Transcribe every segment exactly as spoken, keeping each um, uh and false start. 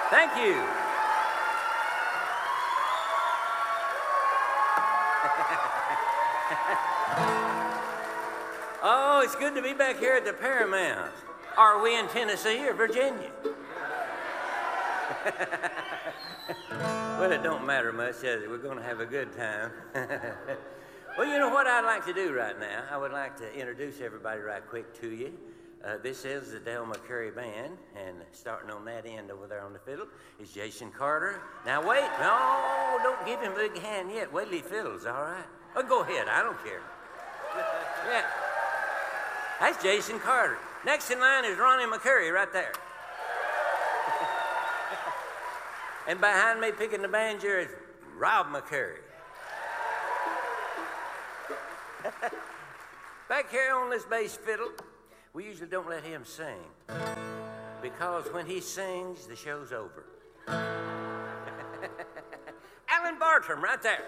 Thank you. Oh, it's good to be back here at the Paramount. Are we in Tennessee or Virginia? Well, it don't matter much, does it? We're going to have a good time. Well, you know what I'd like to do right now? I would like to introduce everybody right quick to you. Uh, this is the Del McCurry Band, and starting on that end over there on the fiddle is Jason Carter. Now, wait. No, don't give him a big hand yet. Wait till he fiddles, all right? Oh, go ahead. I don't care. Yeah. That's Jason Carter. Next in line is Ronnie McCurry right there. And behind me picking the banjo is Rob McCurry. Back here on this bass fiddle, we usually don't let him sing, because when he sings, the show's over. Alan Bartram, right there.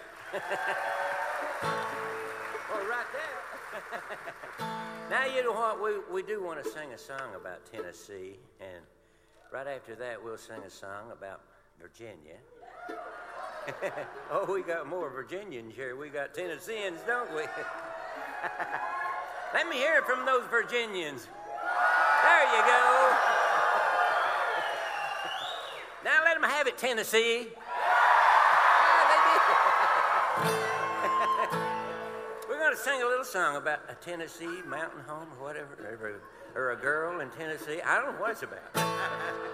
Oh, right there. Now, you know what? We, we do want to sing a song about Tennessee, and right after that, we'll sing a song about Virginia. Oh, we got more Virginians here. We got Tennesseans, don't we? Let me hear it from those Virginians. There you go. Now let them have it, Tennessee. We're going to sing a little song about a Tennessee mountain home or whatever, or a, or a girl in Tennessee. I don't know what it's about.